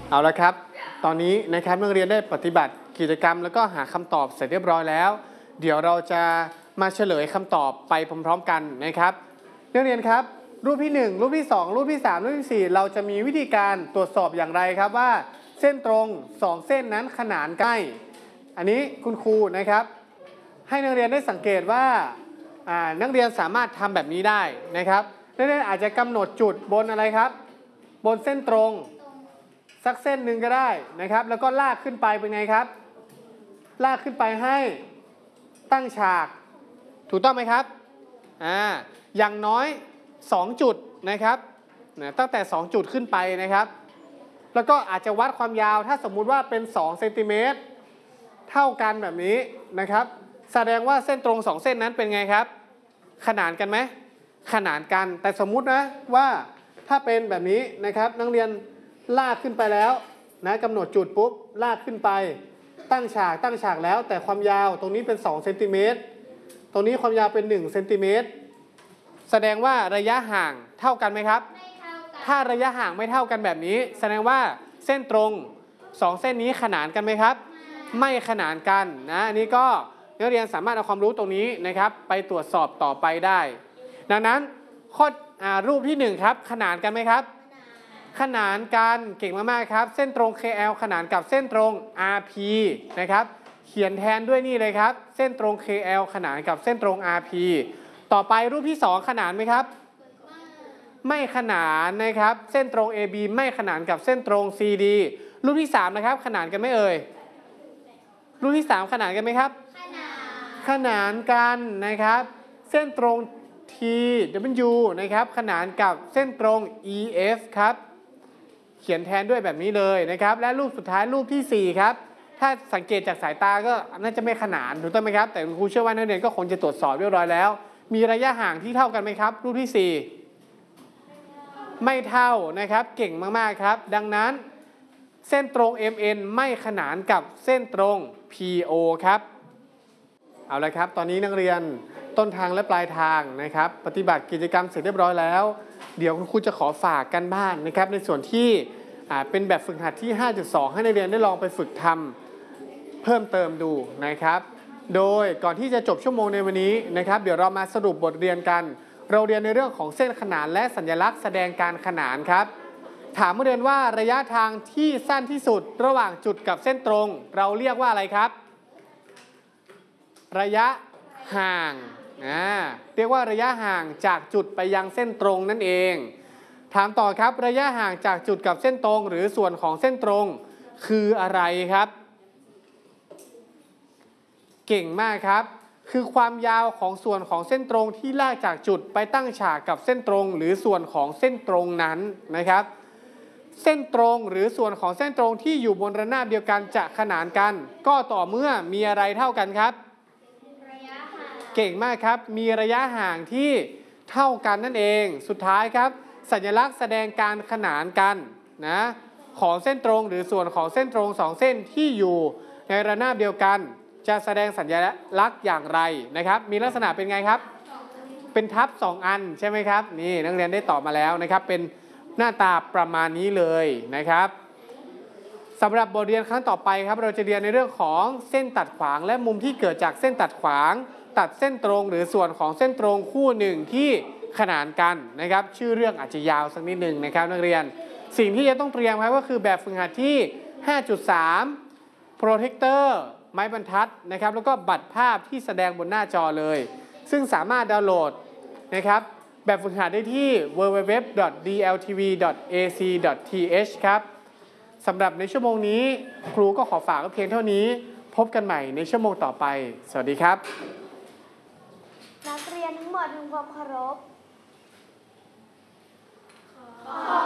เอาละครับตอนนี้นะครับนักเรียนได้ปฏิบัติกิจกรรมแล้วก็หาคำตอบเสร็จเรียบร้อยแล้วเดี๋ยวเราจะมาเฉลยคำตอบไปพร้อมๆกันนะครับนักเรียนครับรูปที่1รูปที่2รูปที่3รูปที่4เราจะมีวิธีการตรวจสอบอย่างไรครับว่าเส้นตรง2เส้นนั้นขนานกันอันนี้คุณครูนะครับให้นักเรียนได้สังเกตว่านักเรียนสามารถทำแบบนี้ได้นะครับนักเรียนอาจจะกำหนดจุดบนอะไรครับบนเส้นตรงสักเส้นหนึ่งก็ได้นะครับแล้วก็ลากขึ้นไปเป็นไงครับลากขึ้นไปให้ตั้งฉากถูกต้องไหมครับอย่างน้อย2จุดนะครับตั้งแต่2จุดขึ้นไปนะครับแล้วก็อาจจะวัดความยาวถ้าสมมุติว่าเป็น2เซนติเมตรเท่ากันแบบนี้นะครับแสดงว่าเส้นตรง2เส้นนั้นเป็นไงครับขนานกันไหมขนานกันแต่สมมุตินะว่าถ้าเป็นแบบนี้นะครับนักเรียนลากขึ้นไปแล้วนะกำหนดจุดปุ๊บลากขึ้นไปตั้งฉากแล้วแต่ความยาวตรงนี้เป็น2เซนติเมตรตรงนี้ความยาวเป็น1เซนติเมตรแสดงว่าระยะห่างเท่ากันไหมครับไม่เท่ากันถ้าระยะห่างไม่เท่ากันแบบนี้แสดงว่าเส้นตรง2เส้นนี้ขนานกันไหมครับไม่ขนานกันนะอันนี้ก็นักเรียนสามารถเอาความรู้ตรงนี้นะครับไปตรวจสอบต่อไปได้ดังนั้นข้อรูปที่1ครับขนานกันไหมครับขนานกันเก่งมากๆครับเส้นตรง KL ขนานกับเส้นตรง RP นะครับเขียนแทนด้วยนี่เลยครับเส้นตรง KL ขนานกับเส้นตรง RP ต่อไปรูปที่2ขนานไหมครับไม่ขนานนะครับเส้นตรง AB ไม่ขนานกับเส้นตรง CD รูปที่3นะครับขนานกันไหมเอ่ยรูปที่3ขนานกันไหมครับขนานกันนะครับเส้นตรง TW นะครับขนานกับเส้นตรง EF ครับเขียนแทนด้วยแบบนี้เลยนะครับและรูปสุดท้ายรูปที่4ครับถ้าสังเกตจากสายตาก็น่าจะไม่ขนานถูกต้องไหมครับแต่ครูเชื่อว่านักเรียนก็คงจะตรวจสอบเรียบร้อยแล้วมีระยะห่างที่เท่ากันไหมครับรูปที่4ไม่เท่านะครับเก่งมากๆครับดังนั้นเส้นตรง MN ไม่ขนานกับเส้นตรง PO ครับเอาละครับตอนนี้นักเรียนต้นทางและปลายทางนะครับปฏิบัติกิจกรรมเสร็จเรียบร้อยแล้วเดี๋ยวคุณครูจะขอฝากกันบ้านนะครับในส่วนที่เป็นแบบฝึกหัดที่ 5.2 ให้นักเรียนได้ลองไปฝึกทำเพิ่มเติมดูนะครับโดยก่อนที่จะจบชั่วโมงในวันนี้นะครับเดี๋ยวเรามาสรุปบทเรียนกันเราเรียนในเรื่องของเส้นขนานและสัญลักษณ์แสดงการขนานครับถามนักเรียนว่าระยะทางที่สั้นที่สุดระหว่างจุดกับเส้นตรงเราเรียกว่าอะไรครับระยะห่างเรียกว่าระยะห่างจากจุดไปยังเส้นตรงนั่นเองถามต่อครับระยะห่างจากจุดกับเส้นตรงหรือส่วนของเส้นตรงคืออะไรครับเก่งมากครับคือความยาวของส่วนของเส้นตรงที่ลากจากจุดไปตั้งฉากกับเส้นตรงหรือส่วนของเส้นตรงนั้นนะครับเส้นตรงหรือส่วนของเส้นตรงที่อยู่บนระนาบเดียวกันจะขนานกันก็ต่อเมื่อมีอะไรเท่ากันครับเก่งมากครับมีระยะห่างที่เท่ากันนั่นเองสุดท้ายครับสัญลักษณ์แสดงการขนานกันนะของเส้นตรงหรือส่วนของเส้นตรง2เส้นที่อยู่ในระนาบเดียวกันจะแสดงสัญลักษณ์อย่างไรนะครับมีลักษณะเป็นไงครับเป็นทับ2อันใช่ไหมครับนี่นักเรียนได้ตอบมาแล้วนะครับเป็นหน้าตาประมาณนี้เลยนะครับสำหรับบทเรียนครั้งต่อไปครับเราจะเรียนในเรื่องของเส้นตัดขวางและมุมที่เกิดจากเส้นตัดขวางตัดเส้นตรงหรือส่วนของเส้นตรงคู่หนึ่งที่ขนานกันนะครับชื่อเรื่องอาจจะยาวสักนิดหนึ่งนะครับนักเรียนสิ่งที่จะต้องเตรียมครับก็คือแบบฝึกหัดที่ 5.3 โปรเทคเตอร์ไม้บรรทัดนะครับแล้วก็บัตรภาพที่แสดงบนหน้าจอเลยซึ่งสามารถดาวน์โหลดนะครับแบบฝึกหัดได้ที่ www.dltv.ac.th ครับสำหรับในชั่วโมงนี้ครูก็ขอฝากเพียงเท่านี้พบกันใหม่ในชั่วโมงต่อไปสวัสดีครับนักเรียนทั้งหมดทำความเคารพ